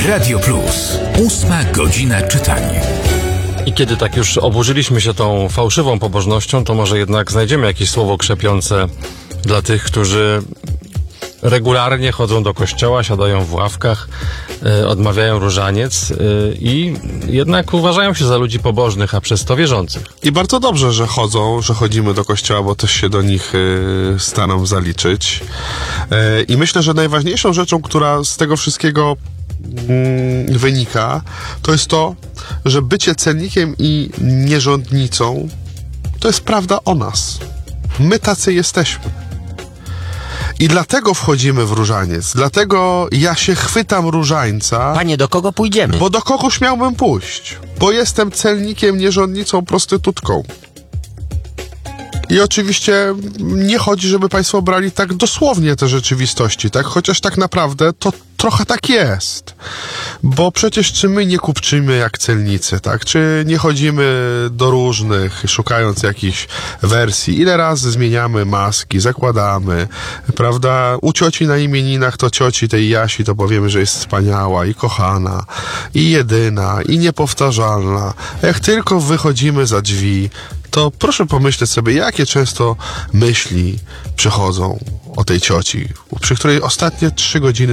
Radio Plus. 8 godzina czytania. I kiedy tak już oburzyliśmy się tą fałszywą pobożnością, to może jednak znajdziemy jakieś słowo krzepiące dla tych, którzy regularnie chodzą do kościoła, siadają w ławkach, odmawiają różaniec i jednak uważają się za ludzi pobożnych, a przez to wierzących. I bardzo dobrze, że chodzimy do kościoła, bo też się do nich staram zaliczyć. I myślę, że najważniejszą rzeczą, która z tego wszystkiego wynika, to jest to, że bycie celnikiem i nierządnicą to jest prawda o nas. My tacy jesteśmy. I dlatego wchodzimy w różaniec. Dlatego ja się chwytam różańca. Panie, do kogo pójdziemy? Bo do kogoś miałbym pójść. Bo jestem celnikiem, nierządnicą, prostytutką. I oczywiście nie chodzi, żeby państwo brali tak dosłownie te rzeczywistości, tak? Chociaż tak naprawdę to trochę tak jest. Bo przecież czy my nie kupczymy jak celnicy, tak? Czy nie chodzimy do różnych, szukając jakichś wersji? Ile razy zmieniamy maski, zakładamy, prawda? U cioci na imieninach to cioci tej Jasi to powiemy, że jest wspaniała i kochana, i jedyna, i niepowtarzalna. Jak tylko wychodzimy za drzwi, to proszę pomyśleć sobie, jakie często myśli przychodzą o tej cioci, przy której ostatnie 3 godziny